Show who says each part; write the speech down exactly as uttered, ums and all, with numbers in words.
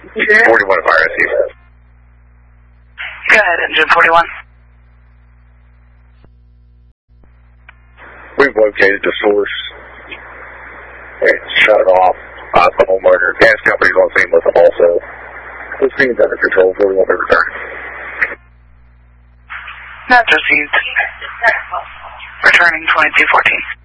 Speaker 1: forty-one fire S U.
Speaker 2: Go ahead, engine forty-one.
Speaker 1: We've located the source and shut it off. Uh, the homeowner, gas company's on scene with them also. This scene's under control, forty-one may return.
Speaker 2: Not received. Returning twenty-two fourteen.